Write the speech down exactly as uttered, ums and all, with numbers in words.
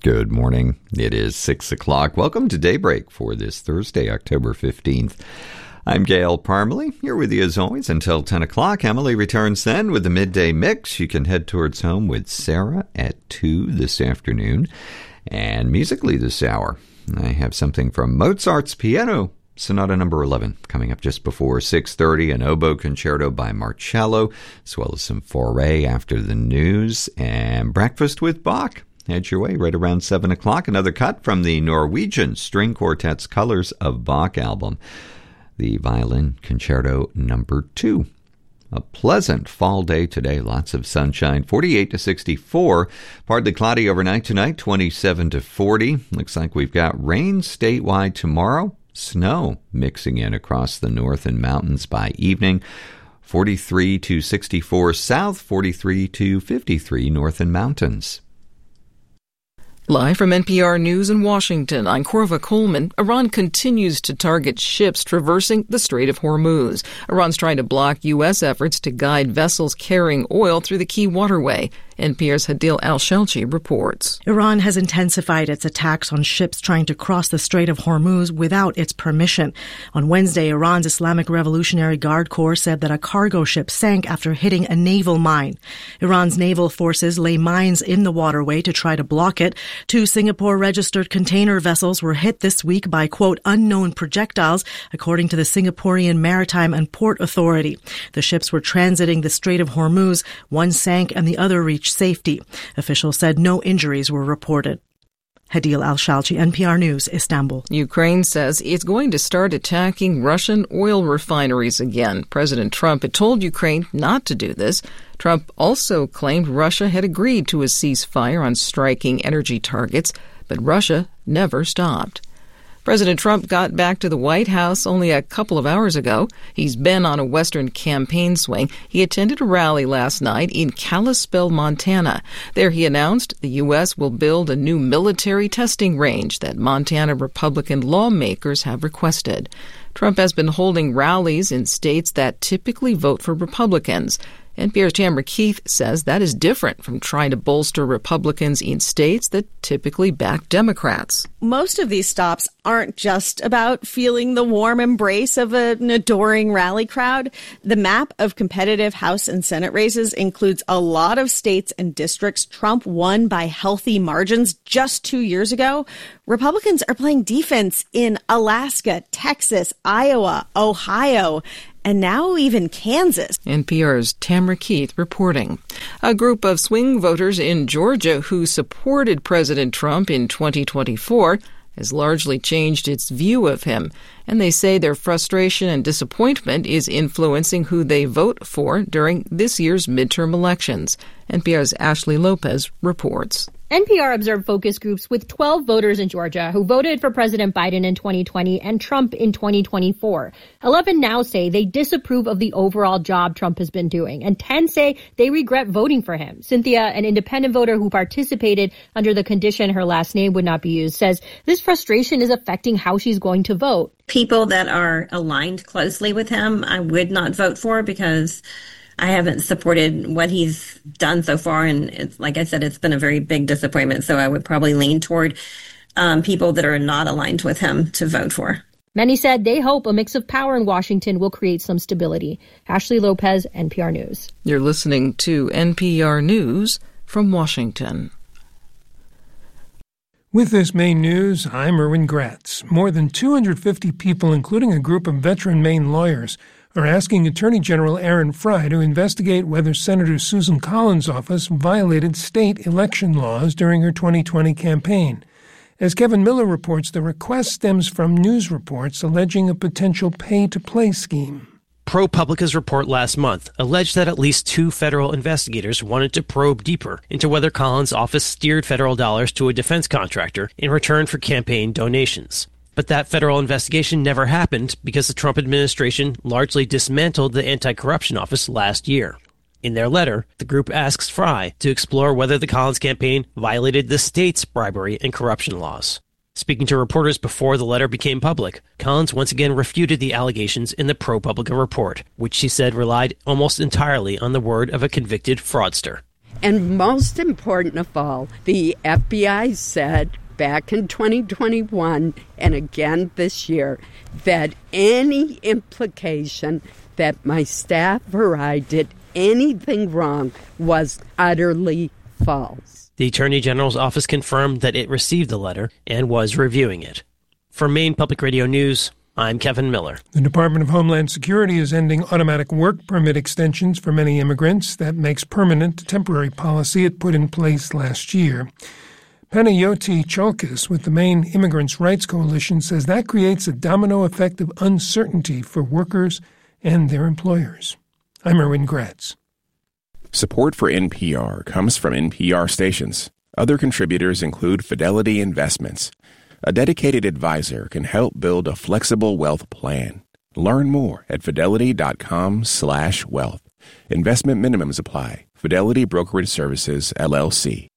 Good morning. It is six o'clock. Welcome to Daybreak for this Thursday, October fifteenth. I'm Gail Parmalee, here with you as always until ten o'clock. Emily returns then with the midday mix. You can head towards home with Sarah at two this afternoon. And musically this hour, I have something from Mozart's Piano Sonata number eleven coming up just before six thirty, an oboe concerto by Marcello, as well as some Fauré after the news, and Breakfast with Bach. Head your way right around seven o'clock. Another cut from the Norwegian String Quartet's Colors of Bach album, the Violin Concerto number two. A pleasant fall day today. Lots of sunshine. forty-eight to sixty-four. Partly cloudy overnight tonight. twenty-seven to forty. Looks like we've got rain statewide tomorrow. Snow mixing in across the north and mountains by evening. forty-three to sixty-four south. forty-three to fifty-three north and mountains. Live from N P R News in Washington, I'm Corva Coleman. Iran continues to target ships traversing the Strait of Hormuz. Iran's trying to block U S efforts to guide vessels carrying oil through the key waterway. N P R's Hadil Al-Shelchi reports. Iran has intensified its attacks on ships trying to cross the Strait of Hormuz without its permission. On Wednesday, Iran's Islamic Revolutionary Guard Corps said that a cargo ship sank after hitting a naval mine. Iran's naval forces lay mines in the waterway to try to block it. Two Singapore-registered container vessels were hit this week by, quote, unknown projectiles, according to the Singaporean Maritime and Port Authority. The ships were transiting the Strait of Hormuz. One sank and the other reached safety. Officials said no injuries were reported. Hadil Al-Shalchi, N P R News, Istanbul. Ukraine says it's going to start attacking Russian oil refineries again. President Trump had told Ukraine not to do this. Trump also claimed Russia had agreed to a ceasefire on striking energy targets, but Russia never stopped. President Trump got back to the White House only a couple of hours ago. He's been on a Western campaign swing. He attended a rally last night in Kalispell, Montana. There he announced the U S will build a new military testing range that Montana Republican lawmakers have requested. Trump has been holding rallies in states that typically vote for Republicans. N P R's Tamara Keith says that is different from trying to bolster Republicans in states that typically back Democrats. Most of these stops aren't just about feeling the warm embrace of an adoring rally crowd. The map of competitive House and Senate races includes a lot of states and districts Trump won by healthy margins just two years ago. Republicans are playing defense in Alaska, Texas, Iowa, Ohio, and now even Kansas. N P R's Tamara Keith reporting. A group of swing voters in Georgia who supported President Trump in twenty twenty-four has largely changed its view of him, and they say their frustration and disappointment is influencing who they vote for during this year's midterm elections. N P R's Ashley Lopez reports. N P R observed focus groups with twelve voters in Georgia who voted for President Biden in twenty twenty and Trump in twenty twenty-four. eleven now say they disapprove of the overall job Trump has been doing, and ten say they regret voting for him. Cynthia, an independent voter who participated under the condition her last name would not be used, says this frustration is affecting how she's going to vote. People that are aligned closely with him, I would not vote for because I haven't supported what he's done so far, and it's, like I said, it's been a very big disappointment, so I would probably lean toward um, people that are not aligned with him to vote for. Many said they hope a mix of power in Washington will create some stability. Ashley Lopez, N P R News. You're listening to N P R News from Washington. With this Maine news, I'm Erwin Gratz. More than two hundred fifty people, including a group of veteran Maine lawyers, are asking Attorney General Aaron Frey to investigate whether Senator Susan Collins' office violated state election laws during her twenty twenty campaign. As Kevin Miller reports, the request stems from news reports alleging a potential pay-to-play scheme. ProPublica's report last month alleged that at least two federal investigators wanted to probe deeper into whether Collins' office steered federal dollars to a defense contractor in return for campaign donations. But that federal investigation never happened because the Trump administration largely dismantled the anti-corruption office last year. In their letter, the group asks Frey to explore whether the Collins campaign violated the state's bribery and corruption laws. Speaking to reporters before the letter became public, Collins once again refuted the allegations in the ProPublica report, which she said relied almost entirely on the word of a convicted fraudster. And most important of all, the F B I said back in twenty twenty-one and again this year that any implication that my staff or I did anything wrong was utterly false. The Attorney General's office confirmed that it received the letter and was reviewing it. For Maine Public Radio News, I'm Kevin Miller. The Department of Homeland Security is ending automatic work permit extensions for many immigrants. That makes permanent a temporary policy it put in place last year. Panayoti Cholkas with the Maine Immigrants' Rights Coalition says that creates a domino effect of uncertainty for workers and their employers. I'm Erwin Gratz. Support for N P R comes from N P R stations. Other contributors include Fidelity Investments. A dedicated advisor can help build a flexible wealth plan. Learn more at fidelity.com slash wealth. Investment minimums apply. Fidelity Brokerage Services, L L C.